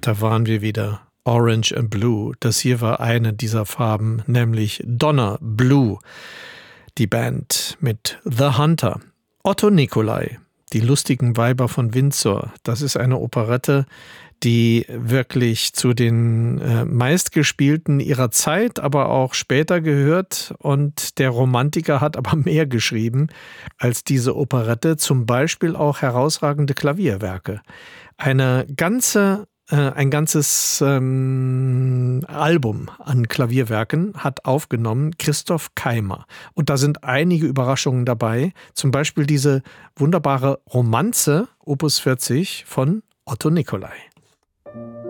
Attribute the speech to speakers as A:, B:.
A: Da waren wir wieder. Orange and Blue. Das hier war eine dieser Farben, nämlich Donner Blue. Die Band mit The Hunter. Otto Nicolai, die lustigen Weiber von Windsor. Das ist eine Operette, die wirklich zu den meistgespielten ihrer Zeit, aber auch später gehört. Und der Romantiker hat aber mehr geschrieben als diese Operette. Zum Beispiel auch herausragende Klavierwerke. Ein ganzes Album an Klavierwerken hat aufgenommen Christoph Keimer. Und da sind einige Überraschungen dabei. Zum Beispiel diese wunderbare Romanze, Opus 40 von Otto Nicolai.